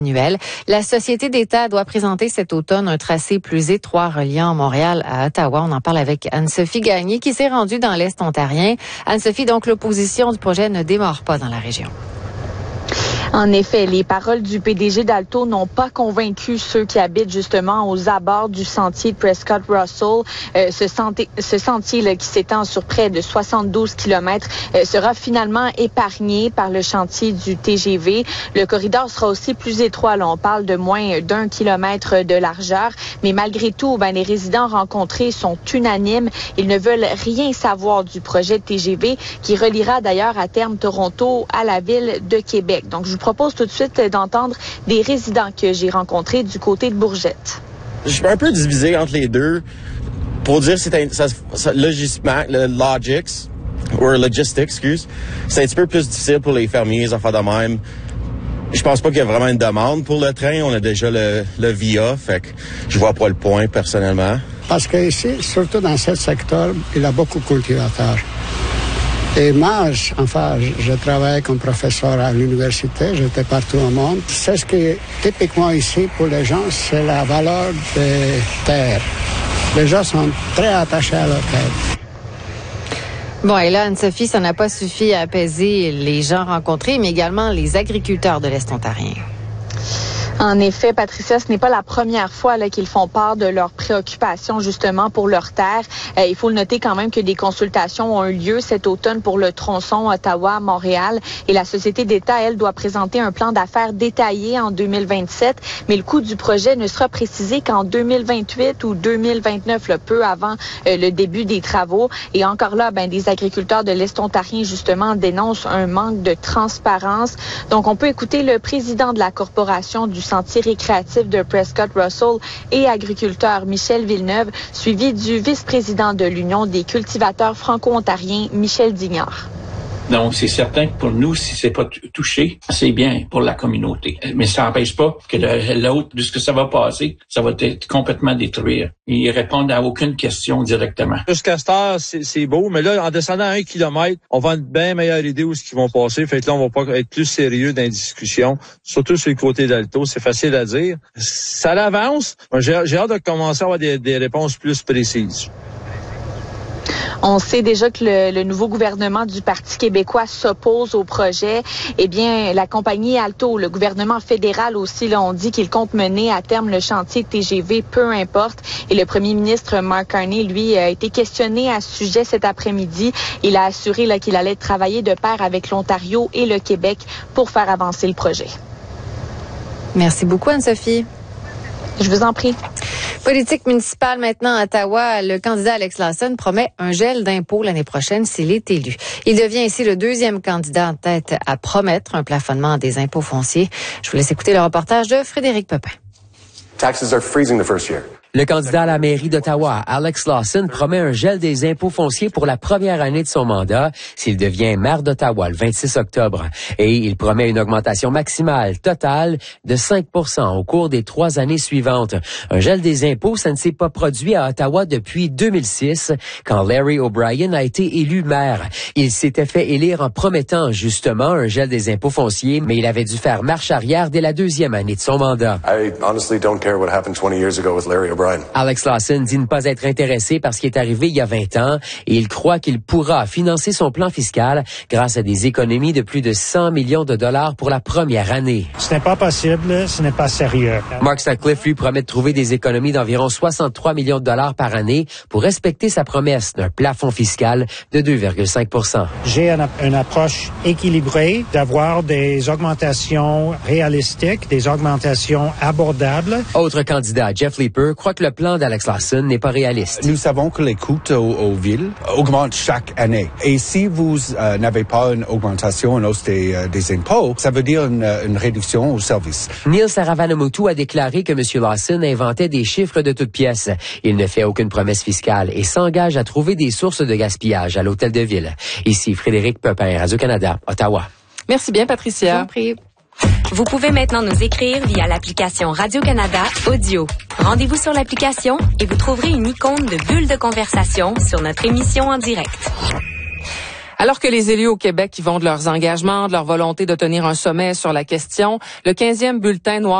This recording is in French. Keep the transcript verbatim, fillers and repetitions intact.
annuel. La Société d'État doit présenter cet automne un tracé plus étroit reliant Montréal à Ottawa. On en parle avec Anne-Sophie Gagné qui s'est rendue dans l'Est ontarien. Anne-Sophie, donc l'opposition du projet ne démarre pas dans la région. En effet, les paroles du P D G d'Alto n'ont pas convaincu ceux qui habitent justement aux abords du sentier de Prescott-Russell. Euh, ce, senti- ce sentier là, qui s'étend sur près de soixante-douze kilomètres euh, sera finalement épargné par le chantier du T G V. Le corridor sera aussi plus étroit. Là, on parle de moins d'un kilomètre de largeur. Mais malgré tout, ben, les résidents rencontrés sont unanimes. Ils ne veulent rien savoir du projet de T G V qui reliera d'ailleurs à terme Toronto à la ville de Québec. Donc, je vous propose tout de suite d'entendre des résidents que j'ai rencontrés du côté de Bourgette. Je suis un peu divisé entre les deux. Pour dire c'est ça, ça, logistiquement, le logics, ou logistics, excuse, c'est un petit peu plus difficile pour les fermiers, les affaires de même. Je pense pas qu'il y a vraiment une demande pour le train. On a déjà le, le Via, fait que je vois pas le point personnellement. Parce que ici, surtout dans ce secteur, il y a beaucoup de cultivateurs. Et moi, enfin, je travaillais comme professeur à l'université, j'étais partout au monde. C'est ce qui, typiquement ici, pour les gens, c'est la valeur des terres. Les gens sont très attachés à leur terre. Bon, et là, Anne-Sophie, ça n'a pas suffi à apaiser les gens rencontrés, mais également les agriculteurs de l'Est ontarien. En effet, Patricia, ce n'est pas la première fois là, qu'ils font part de leurs préoccupations justement pour leurs terres. Euh, il faut le noter quand même que des consultations ont eu lieu cet automne pour le tronçon Ottawa-Montréal et la Société d'État, elle, doit présenter un plan d'affaires détaillé en deux mille vingt-sept, mais le coût du projet ne sera précisé qu'en deux mille vingt-huit ou deux mille vingt-neuf, là, peu avant euh, le début des travaux. Et encore là, ben, des agriculteurs de l'Est ontarien, justement, dénoncent un manque de transparence. Donc, on peut écouter le président de la corporation du sentier récréatif de Prescott-Russell et agriculteur Michel Villeneuve, suivi du vice-président de l'Union des cultivateurs franco-ontariens, Michel Dignard. Donc, c'est certain que pour nous, si c'est pas t- touché, c'est bien pour la communauté. Mais ça n'empêche pas que le, l'autre, de ce que ça va passer, ça va être complètement détruire. Ils répondent à aucune question directement. Jusqu'à cette heure, c'est, c'est beau, mais là, en descendant à un kilomètre, on va une bien meilleure idée où ce qu'ils vont passer. Fait que là, on va pas être plus sérieux dans les discussions, surtout sur le côté d'Alto. C'est facile à dire. Ça l'avance. J'ai, j'ai hâte de commencer à avoir des, des réponses plus précises. On sait déjà que le, le nouveau gouvernement du Parti québécois s'oppose au projet. Eh bien, la compagnie Alto, le gouvernement fédéral aussi, là, on dit qu'il compte mener à terme le chantier T G V, peu importe. Et le premier ministre Mark Carney, lui, a été questionné à ce sujet cet après-midi. Il a assuré là, qu'il allait travailler de pair avec l'Ontario et le Québec pour faire avancer le projet. Merci beaucoup, Anne-Sophie. Je vous en prie. Politique municipale maintenant à Ottawa. Le candidat Alex Lawson promet un gel d'impôts l'année prochaine s'il est élu. Il devient ainsi le deuxième candidat en tête à promettre un plafonnement des impôts fonciers. Je vous laisse écouter le reportage de Frédéric Pepin. Taxes are freezing the first year. Le candidat à la mairie d'Ottawa, Alex Lawson, promet un gel des impôts fonciers pour la première année de son mandat s'il devient maire d'Ottawa le vingt-six octobre. Et il promet une augmentation maximale totale de cinq pour cent au cours des trois années suivantes. Un gel des impôts, ça ne s'est pas produit à Ottawa depuis deux mille six, quand Larry O'Brien a été élu maire. Il s'était fait élire en promettant justement un gel des impôts fonciers, mais il avait dû faire marche arrière dès la deuxième année de son mandat. I honestly don't care what happened twenty years ago with Larry O'Brien. Alex Lawson dit ne pas être intéressé par ce qui est arrivé il y a vingt ans et il croit qu'il pourra financer son plan fiscal grâce à des économies de plus de cent millions de dollars pour la première année. Ce n'est pas possible, ce n'est pas sérieux. Mark Sutcliffe lui promet de trouver des économies d'environ soixante-trois millions de dollars par année pour respecter sa promesse d'un plafond fiscal de deux virgule cinq pour cent. J'ai une, une approche équilibrée d'avoir des augmentations réalistiques, des augmentations abordables. Autre candidat, Jeff Leeper, croit que le plan d'Alex Lawson n'est pas réaliste. Nous savons que les coûts aux, aux villes augmentent chaque année. Et si vous euh, n'avez pas une augmentation, une hausse des, euh, des impôts, ça veut dire une, une réduction aux services. Neil Saravanamotu a déclaré que M. Lawson inventait des chiffres de toutes pièces. Il ne fait aucune promesse fiscale et s'engage à trouver des sources de gaspillage à l'Hôtel de Ville. Ici Frédéric Pepin, Radio-Canada, Ottawa. Merci bien, Patricia. Je vous en prie. Vous pouvez maintenant nous écrire via l'application Radio-Canada Audio. Rendez-vous sur l'application et vous trouverez une icône de bulle de conversation sur notre émission en direct. Alors que les élus au Québec y vont de leurs engagements, de leur volonté de tenir un sommet sur la question, le quinzième bulletin noir